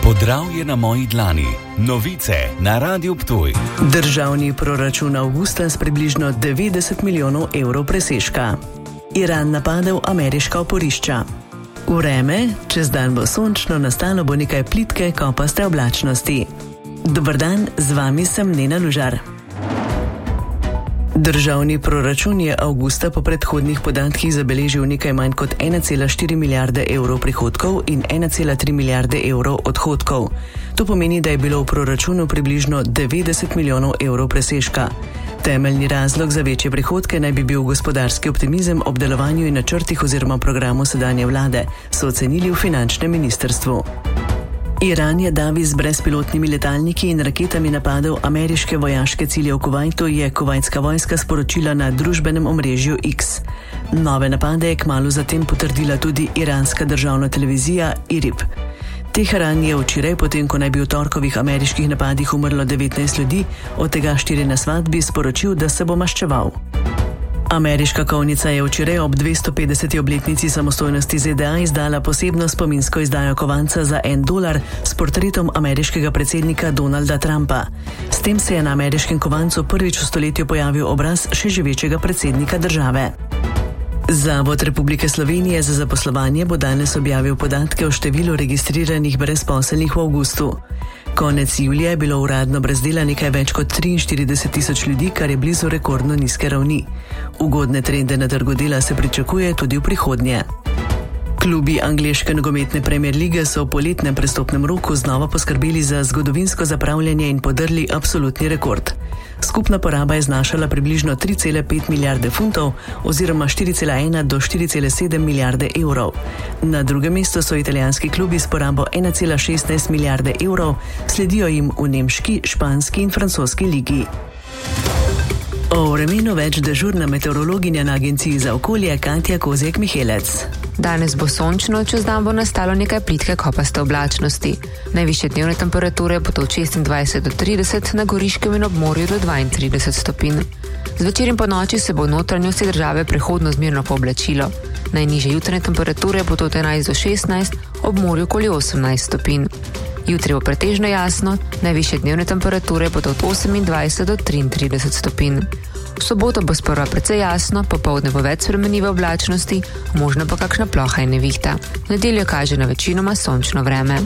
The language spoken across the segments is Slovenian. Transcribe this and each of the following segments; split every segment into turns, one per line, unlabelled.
Podravje na moji dlani. Novice na Radiu Ptuj.
Državni proračun avgusta s približno 90 milijonov evrov presežka. Iran napadel ameriška oporišča. Vreme, čez dan bo sončno, nastalo bo nekaj plitke, kopaste oblačnosti. Dober dan, z vami sem Nena Lužar. Državni proračun je avgusta po predhodnih podatkih zabeležil nekaj manj kot 1,4 milijarde evrov prihodkov in 1,3 milijarde evrov odhodkov. To pomeni, da je bilo v proračunu približno 90 milijonov evrov presežka. Temeljni razlog za večje prihodke naj bi bil gospodarski optimizem ob delovanju in načrtih oziroma programu sedanje vlade, so ocenili v finančnem ministrstvu. Iran je davi z brezpilotnimi letalniki in raketami napadel ameriške vojaške cilje v Kuvajtu, je kuvajtska vojska sporočila na družbenem omrežju X. Nove napade je kmalu zatem potrdila tudi iranska državna televizija IRIB. Teheran je včeraj, potem ko naj bi v torkovih ameriških napadih umrlo 19 ljudi, od tega 4 na svadbi, sporočil, da se bo maščeval. Ameriška kovnica je včeraj ob 250. obletnici samostojnosti ZDA izdala posebno spominsko izdajo kovanca za $1 s portretom ameriškega predsednika Donalda Trumpa. S tem se je na ameriškem kovancu prvič v stoletju pojavil obraz še živečega predsednika države. Zavod Republike Slovenije za zaposlovanje bo danes objavil podatke o številu registriranih brezposelnih v avgustu. Konec julija je bilo uradno brez dela nekaj več kot 43 tisoč ljudi, kar je blizu rekordno nizke ravni. Ugodne trende na trgu dela se pričakuje tudi v prihodnje. Klubi angleške nogometne Premier lige so v poletnem prestopnem roku znova poskrbeli za zgodovinsko zapravljanje in podrli absolutni rekord. Skupna poraba je znašala približno 3,5 milijarde funtov oziroma 4,1 do 4,7 milijarde evrov. Na drugem mestu so italijanski klubi s porabo 1,16 milijarde evrov, sledijo jim v nemški, španski in francoski ligi. O vremenu več dežurna meteorologinja na Agenciji za okolje Katja Kozjek-Mihelec.
Danes bo sončno, čez dan bo nastalo nekaj plitke kopaste oblačnosti. Najvišje dnevne temperature bodo od 26 do 30, na Goriškem in ob morju do 32 stopinj. Zvečer in po noči se bo v notranjosti države prehodno zmerno pooblačilo. Najnižje jutranje temperature bodo od 11 do 16, ob morju okoli 18 stopinj. Jutri bo pretežno jasno, najvišje dnevne temperature bodo od 28 do 33 stopinj. V soboto bo sprva precej jasno, popoldne bo več spremenljive oblačnosti, možno pa kakšna ploha in nevihta. V nedeljo kaže na večinoma sončno vreme.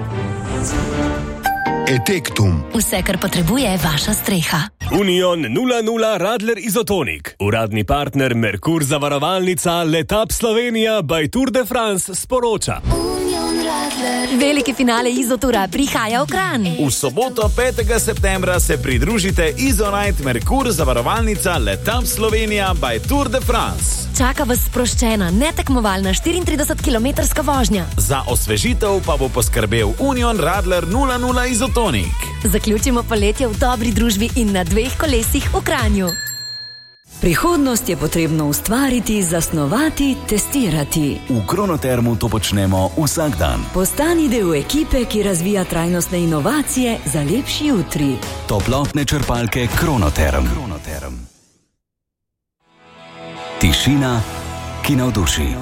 Etektum.
Vse, kar potrebuje vaša streha.
Union 00 Radler Izotonik. Uradni partner Merkur zavarovalnica Letap Slovenija by Tour de France sporoča.
Veliki finale Izotura prihaja v Kranj.
V soboto 5. septembra se pridružite Izonite Merkur zavarovalnica Letap Slovenija by Tour de France.
Čaka vas sproščena, netekmovalna 34-kilometrska vožnja.
Za osvežitev pa bo poskrbel Union Radler 00 Izotonik.
Zaključimo poletje v dobri družbi in na 2 kolesih v Kranju.
Prihodnost je potrebno ustvariti, zasnovati, testirati.
V Kronotermu to počnemo vsak dan.
Postani del ekipe, ki razvija trajnostne inovacije za lepši jutri.
Toplotne črpalke Kronoterm. Tišina, ki navduši.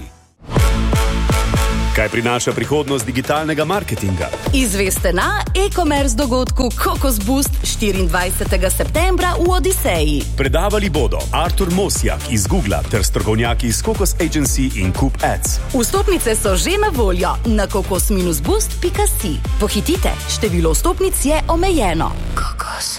Kaj prinaša prihodnost digitalnega marketinga?
Izveste na e-commerce dogodku Kokos Boost 24. septembra v Odiseji.
Predavali bodo Artur Mosjak iz Googla ter strokovnjaki iz Kokos Agency in Coop Ads.
Vstopnice so že na voljo na kokos-boost.si. Pohitite, število vstopnic je omejeno.
Kokos.